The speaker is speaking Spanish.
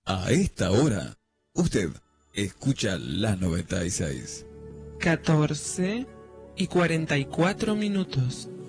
A esta hora, usted escucha la 96. 14:44.